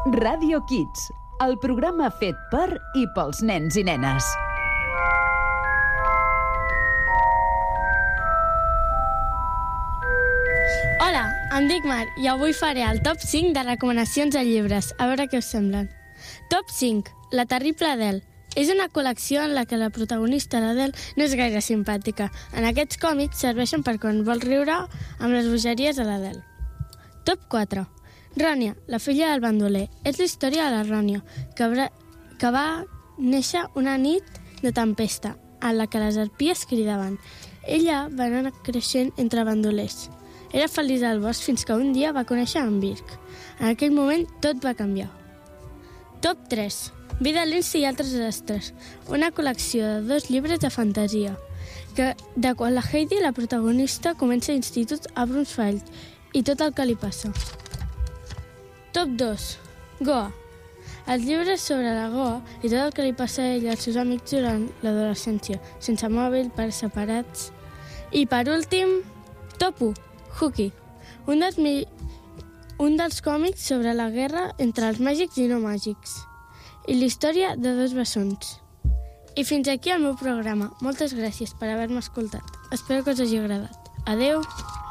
Ràdio Kids, el programa fet per i pels nens i nenes. Hola, em dic Mar i avui faré el top 5 de recomanacions de llibres. A veure què us semblen. Top 5. La terrible Adele. És una col·lecció en la que la protagonista, l'Adele, no és gaire simpàtica. En aquests còmics serveixen per quan vol riure amb les bogeries de l'Adele. Top 4. Rònia, la filla del bandoler. És la història de la Rònia, que va néixer una nit de tempesta, en la que les arpies cridaven. Ella va anar creixent entre bandolers. Era feliç al bosc fins que un dia va conèixer en Birk. En aquell moment tot va canviar. Top 3. Vida Lindsay i altres desastres. Una col·lecció de 2 llibres de fantasia, de quan la Heidi, la protagonista, comença l'institut a Brunfeld i tot el que li passa. Top 2. Goa. Els llibres sobre la Goa i tot el que li passa a ella i als seus amics durant l'adolescència, sense mòbil, pares separats. I per últim, Top 1. Hooky. Un dels còmics sobre la guerra entre els màgics i no màgics. I la història de 2 bessons. I fins aquí el meu programa. Moltes gràcies per haver-me escoltat. Espero que us hagi agradat. Adeu!